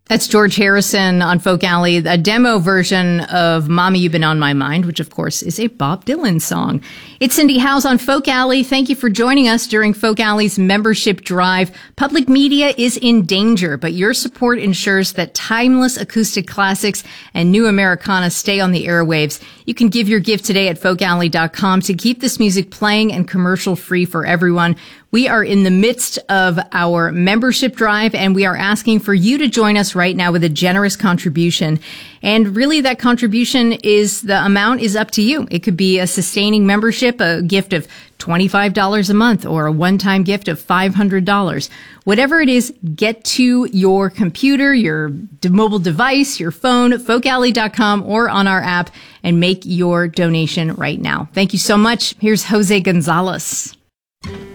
That's George Harrison on Folk Alley, a demo version of Mommy, You've Been on My Mind, which, of course, is a Bob Dylan song. It's Cindy Howes on Folk Alley. Thank you for joining us during Folk Alley's membership drive. Public media is in danger, but your support ensures that timeless acoustic classics and new Americana stay on the airwaves. You can give your gift today at folkalley.com to keep this music playing and commercial-free for everyone. We are in the midst of our membership drive, and we are asking for you to join us right now with a generous contribution. And really, that contribution the amount is up to you. It could be a sustaining membership, a gift of $25 a month, or a one-time gift of $500. Whatever it is, get to your computer, your mobile device, your phone, folkalley.com, or on our app, and make your donation right now. Thank you so much. Here's Jose Gonzalez.